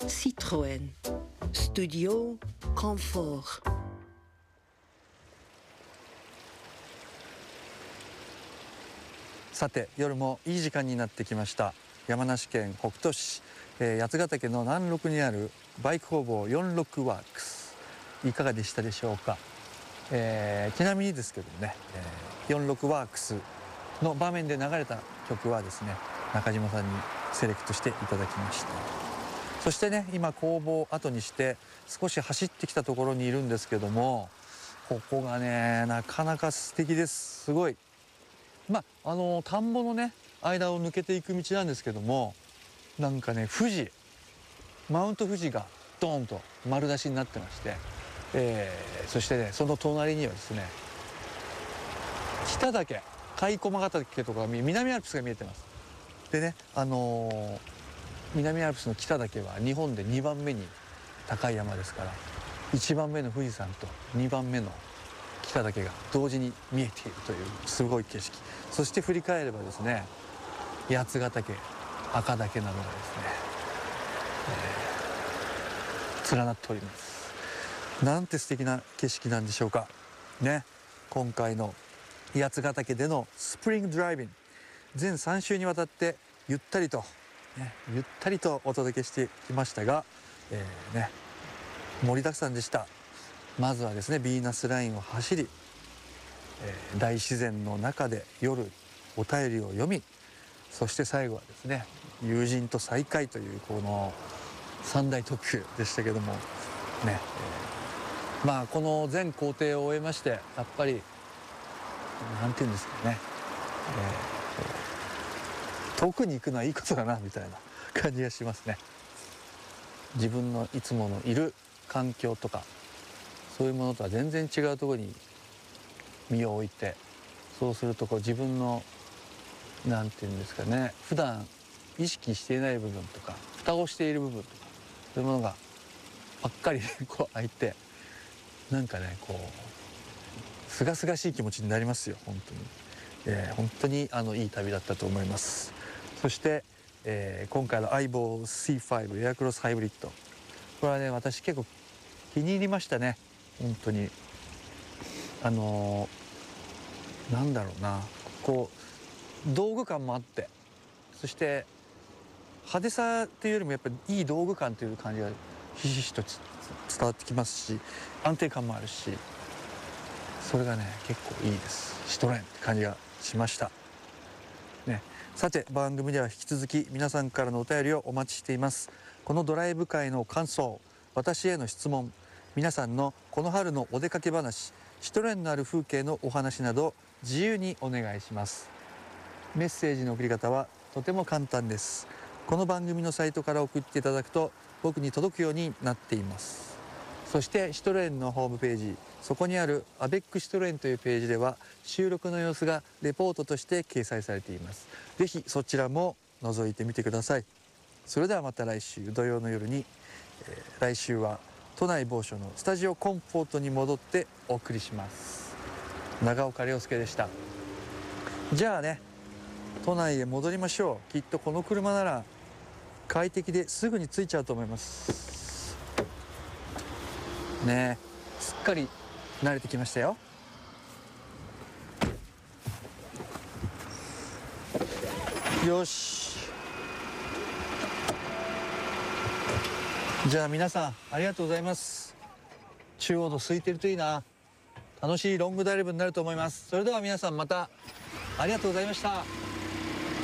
Citroën Studio Confort。 さて、夜もいい時間になってきました。山梨県北杜市、八ヶ岳の南麓にあるバイク工房46ワークス、いかがでしたでしょうか。ちなみにですけどね、46ワークスの場面で流れた曲はですね、中島さんにセレクトしていただきました。そしてね、今工房を後にして少し走ってきたところにいるんですけども、ここがね、なかなか素敵です。すごい。田んぼのね間を抜けていく道なんですけども、なんかね、マウント富士がドーンと丸出しになってまして、そしてね、その隣にはですね、北岳、甲斐駒ヶ岳とか南アルプスが見えてます。でね、南アルプスの北岳は日本で2番目に高い山ですから、1番目の富士山と2番目の北岳が同時に見えているというすごい景色。そして振り返ればですね、八ヶ岳、赤岳などがですね、連なっております。なんて素敵な景色なんでしょうかね。今回の八ヶ岳でのスプリングドライビング、全3週にわたってゆったりとお届けしてきましたが、盛りだくさんでした。まずはですね、ビーナスラインを走り、大自然の中で夜お便りを読み、そして最後はですね、友人と再会というこの三大特急でしたけどもね、この全行程を終えまして、やっぱりなんていうんですかね、遠くに行くのはいいことだなみたいな感じがしますね。自分のいつものいる環境とか、そういうものとは全然違うところに身を置いて、そうすると自分のなんていうんですかね、普段意識していない部分とか、蓋をしている部分とか、そういうものがばっかり開いて、なんかね、清々しい気持ちになりますよ、本当に。本当にいい旅だったと思います。そして、今回の相棒 C5 エアクロスハイブリッド、これはね、私結構気に入りましたね。本当になんだろうな、道具感もあって、そして派手さっていうよりもやっぱりいい道具感という感じがひしひしと伝わってきますし、安定感もあるし、それがね結構いいです。シトレンって感じがしましたね。さて、番組では引き続き皆さんからのお便りをお待ちしています。このドライブ会の感想、私への質問、皆さんのこの春のお出かけ話、シトレンのある風景のお話など自由にお願いします。メッセージの送り方はとても簡単です。この番組のサイトから送っていただくと僕に届くようになっています。そしてシトレンのホームページ、そこにあるアベックシトレンというページでは収録の様子がレポートとして掲載されています。ぜひそちらも覗いてみてください。それではまた来週土曜の夜に、来週は都内某所のスタジオコンフォートに戻ってお送りします。長岡亮介でした。じゃあね、都内へ戻りましょう。きっとこの車なら快適ですぐに着いちゃうと思いますね。すっかり慣れてきましたよ。よし、じゃあ皆さんありがとうございます。中央道空いてるといいな。楽しいロングドライブになると思います。それでは皆さん、またありがとうございました。